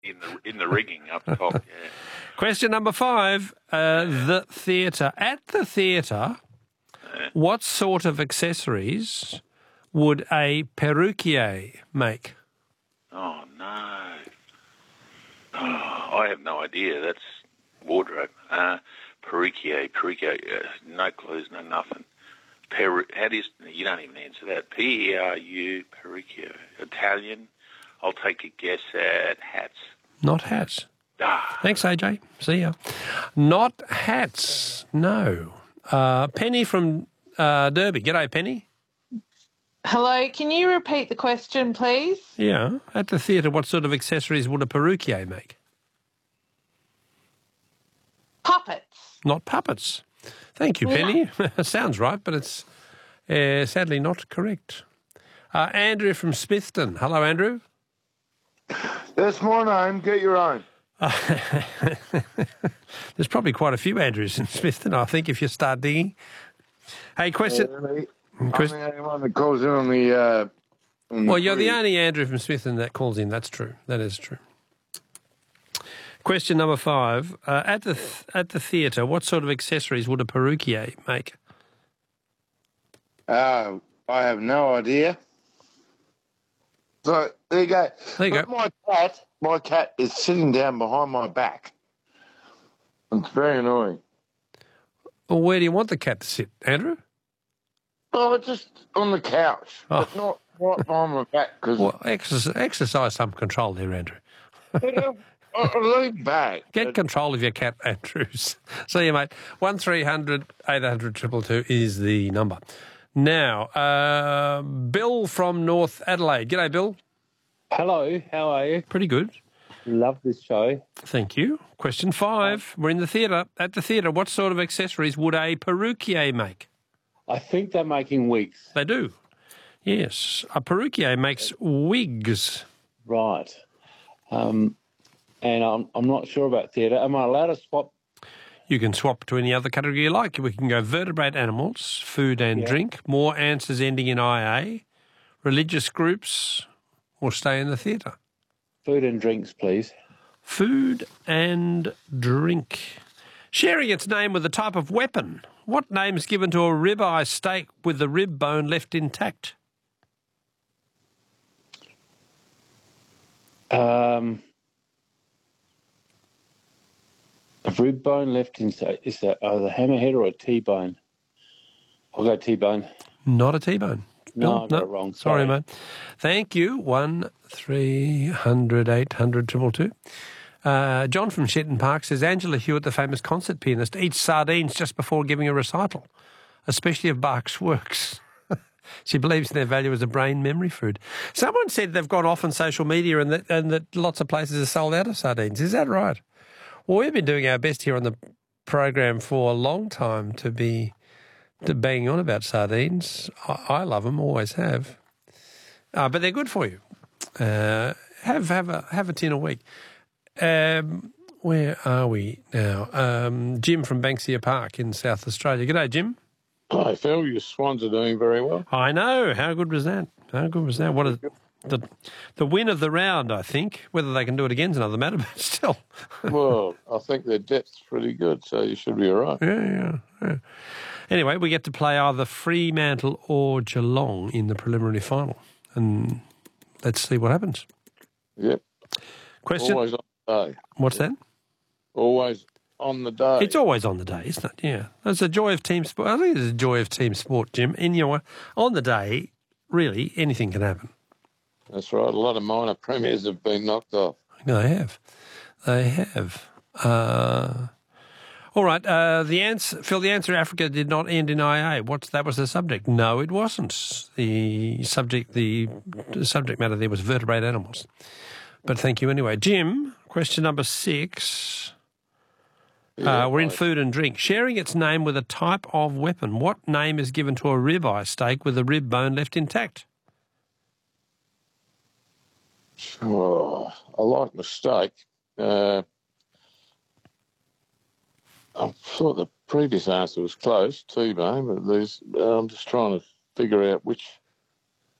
in the rigging up top. Yeah. Question number 5. The theatre. At the theatre, what sort of accessories would a perruquier make? Oh no. Oh, I have no idea. That's wardrobe. Perruquier. No clues, no nothing. How do you don't even answer that. P-E-R-U, perruquier. Italian. I'll take a guess at hats. Not hats. Thanks, AJ. See ya. Not hats. No. Penny from Derby. G'day, Penny. Hello, can you repeat the question, please? Yeah. At the theatre, what sort of accessories would a perruquier make? Puppets. Not puppets. Thank you, Penny. Sounds right, but it's sadly not correct. Andrew from Smithton. Hello, Andrew. That's my name. Get your own. There's probably quite a few Andrews in Smithton, I think, if you start digging. Hey, question. I'm the only one that calls in on the... well, you're the only Andrew from Smithton that calls in. That's true. That is true. Question number 5. At the theatre, what sort of accessories would a perruquier make? I have no idea. So, there you go. There you go. My cat is sitting down behind my back. It's very annoying. Well, where do you want the cat to sit, Andrew? Oh, just on the couch, but not right behind my back. Well, exercise some control there, Andrew. Lean back. Get control of your cat, Andrews. See you, mate. 1300 800 222 is the number. Now, Bill from North Adelaide. G'day, Bill. Hello, how are you? Pretty good. Love this show. Thank you. Question 5. We're in the theatre. At the theatre, what sort of accessories would a perruquier make? I think they're making wigs. They do. Yes. A perruquier makes wigs. Right. And I'm not sure about theatre. Am I allowed to swap? You can swap to any other category you like. We can go vertebrate animals, food and drink, more answers ending in IA, religious groups, or stay in the theatre. Food and drinks, please. Food and drink. Sharing its name with a type of weapon. What name is given to a ribeye steak with the rib bone left intact? A rib bone left inside. Is that the hammerhead or a T-bone? I'll go T-bone. Not a T-bone. No, I got it wrong. Sorry, mate. Thank you. 1300 800 222. John from Shenton Park says, Angela Hewitt, the famous concert pianist, eats sardines just before giving a recital, especially of Bach's works. She believes their value as a brain memory food. Someone said they've gone off on social media and that lots of places are sold out of sardines. Is that right? Well, we've been doing our best here on the program for a long time to banging on about sardines. I love them, always have. But they're good for you. Have a tin a week. Where are we now? Jim from Banksia Park in South Australia. G'day, Jim. Hi, Phil. Your Swans are doing very well. I know. How good was that? What is the win of the round, I think. Whether they can do it again is another matter, but still. Well, I think their depth's pretty good, so you should be all right. Yeah. Anyway, we get to play either Fremantle or Geelong in the preliminary final. And let's see what happens. Yep. Question? Always on the day. What's that? Always on the day. It's always on the day, isn't it? Yeah. It's a joy of team sport. I think it's a joy of team sport, Jim. And, on the day, really, anything can happen. That's right. A lot of minor premiers have been knocked off. They have. All right. Phil, the answer Africa did not end in IA. That was the subject? No, it wasn't. The subject matter there was vertebrate animals. But thank you anyway. Jim, question number 6. We're in food and drink. Sharing its name with a type of weapon. What name is given to a ribeye steak with the rib bone left intact? Oh, I like my steak. I thought the previous answer was close, T-bone, but I'm just trying to figure out which